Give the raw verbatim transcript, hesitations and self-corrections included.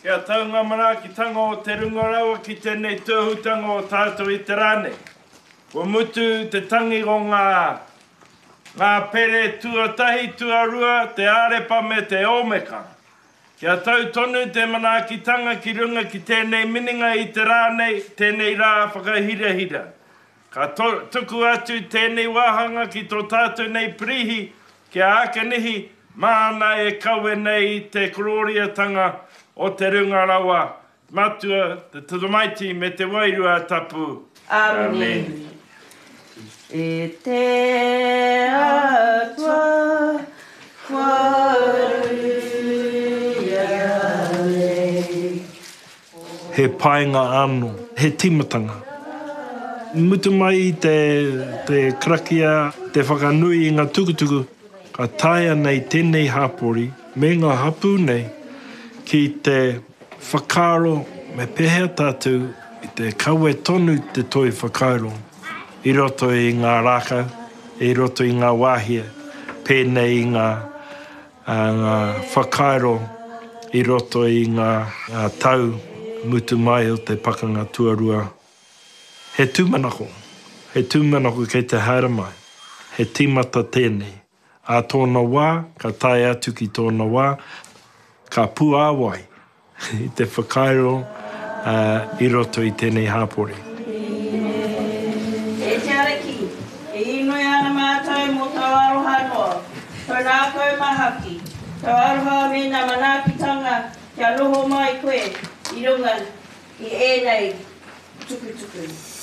Kia taunga manaakitanga o te rungarawa ki tēnei tūhutanga o tātou i te rāne. Wa mutu te tangi o ngā, ngā pere tuatahi tuarua, te arepa me te omeka. Kia tau tonu te manaakitanga ki runga ki tēnei mininga i te rānei, tēnei rā whakahirahira. Ka to, tuku atu tēnei wāhanga ki tō tātou nei prihi, kia ākanihi, māna e kawe nei te kororiatanga o te rungarawa. Matua, te Tūmaiti me te wairua tapu. Amen. Amen. E te atua, he painga anō, he timatanga. Mutu mai te, te krakia, te whakanui i ngā tukutuku, ka taia nei tēnei hapori, me ngā hapu nei, ki te whakaaro me pehea tātou i te kaue tonu te toi whakaaro. I roto i ngā raka, i roto i ngā wāhia, pēnei i ngā, uh, ngā whakaaro, i roto i ngā, ngā tau mutu mai o te pakanga tuarua. He tūmanako, he tūmanako kei te haere mai, he timata tēnei. A tōna wā, ka tae atu ki tōna wā, ka pū āwai i te whakairo uh, i roto i tēnei hāpori. E te areki, e inoi ana mātou mo tau aroha noa, tau nākau mahaki, tau aroha me nā manaakitanga kia noho mai koe i runga i ēnei tuku tuku.